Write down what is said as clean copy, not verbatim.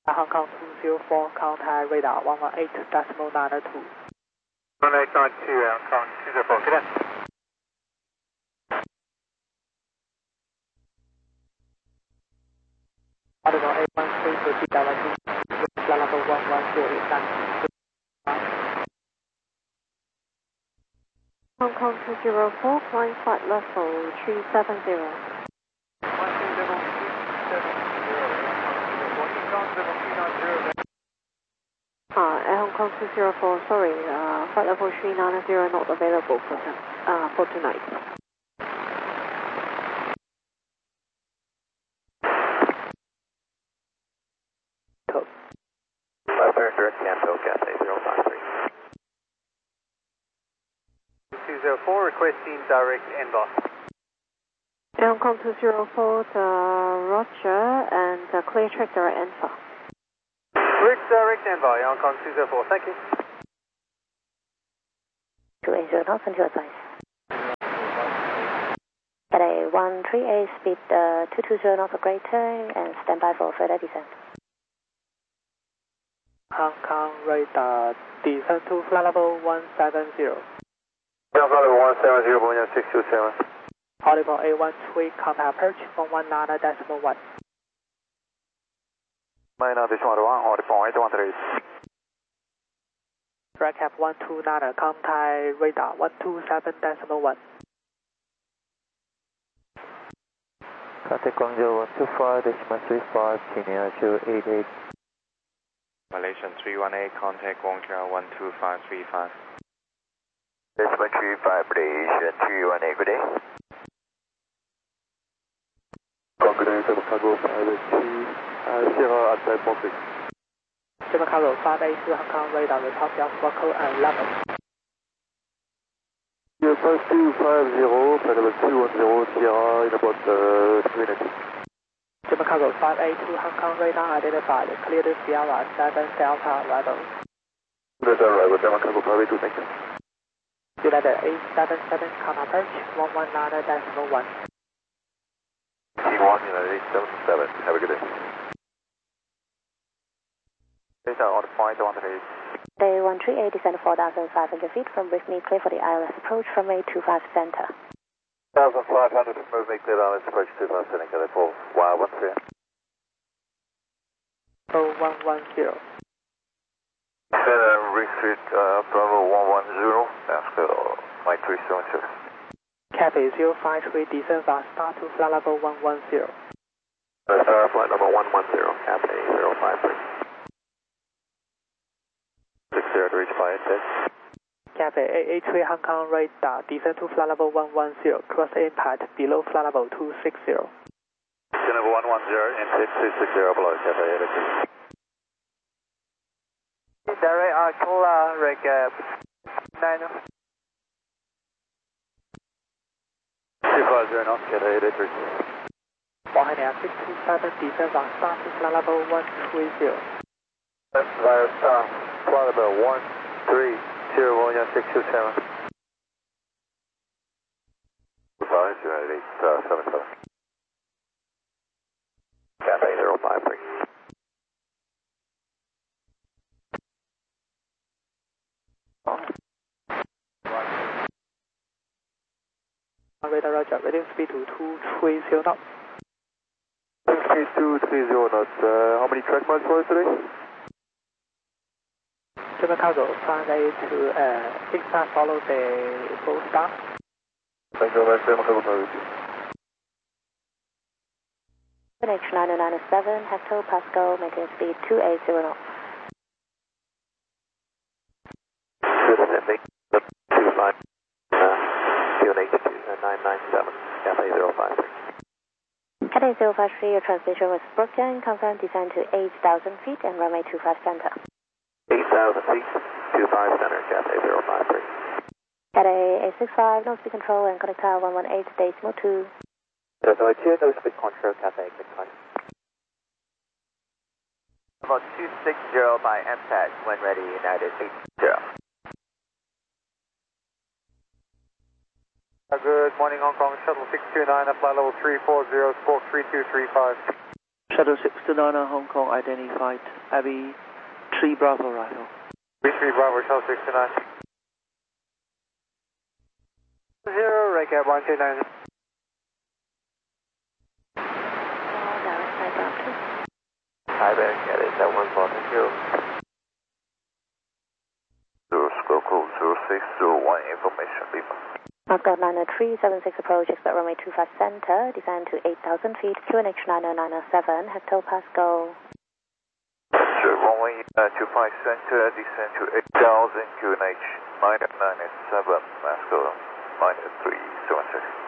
Hong Kong 204, contact radar 118.92. 1892, Hong Kong 204, good day. Audible A13, proceed directly to flight level 11089. Hong Kong 204, flying flight level 370. 120, Air Hong Kong 204, sorry, flight level 390 not available for tonight. direct cancel, Cathay 053. 204, requesting direct NBOS. Air Hong Kong 204, Roger, and clear track direct NFA. Clear direct NBOS, Air Hong Kong 204, thank you. 280 knots and to advise. At a 138, speed 220 knots or greater, and stand by for further descent. Hong Kong radar, descend to flight level 170. Flight level 170, Bologna 627. Audible A13, contact approach 119.1. Minor this 1 audible 813. Direct cap 129, contact radar 127.1. Contact Guangzhou 125.35, Kenya 088. Malaysian 318, contact Guangzhou 12535. This 135, Malaysian 318, good day. Guangzhou Cargo 582, Sierra at 546. Sierra Cargo 582, Hong Kong radar, report your vocal and level. 5250, flight level 210, Sierra in about 2 minutes. Sierra Cargo 582, Hong Kong radar identified, cleared Sierra 7 Delta arrival. Delta arrival, Sierra Cargo 582, thank you. United 877, contact approach 119.1. T1, United 877, have a good day. Data on point 138. Day 138, descend 4,500 feet from with me, clear for the ILS approach from a 25 center. 1,500 to move me clear ILS approach 25 center, Cathay 4, wire 13. 0110. Retreat, Bravo 110, after Mike 376. Cathay 053, descend fast, start to flight level 110. Star flight number 110, Cathay 053. 60 to reach by index. Cathay 883, Hong Kong radar, descend to flight level 110, cross impact below flight level 260. Number 110, impact 260 below Cathay 883. Direct Arcola, reg 9. 250 knots, Cathay 883. 167, descend fast, start to flight level 130. That's via star, flight level 130, Bologna 627. 5, United 877. Cathay 053. Radar Roger, reduce speed to 230 knots. 230 knots, how many track miles for us today? Sierra Cargo 582, exact follow the full stop. Thank you very much, Sierra Cargo 582. H9097, Hector Pascal, maintain speed 280 knots. Good, thank you. 25, QNH 997, Cathay 053. Cathay 053, your transmission was broken. Confirm descend to 8,000 feet and runway 25 center. 8,000 feet, 25 center, Cathay 053. Cathay 865, no speed control and connect tower 118.2. Delta 2, no speed control, Cathay 600. About 260 by MTAG, when ready, United 80. Good morning, Hong Kong Shuttle 629, flight level 340, squawk 3235. Shuttle 629 Hong Kong identified Abbey 3 Bravo Rifle. B3 Bravo, Shuttle 629. 0, Recap 129. Hi, Ben, get it, that 1 thank you. 0, squawk code 0601, information, Lima. Moscow 90376 approach, expect runway 25 center, descend to 8,000 feet, QNH 90907, Hector Pascal. Sure, runway 25 center, descend to 8,000, QNH 997, Moscow 9376.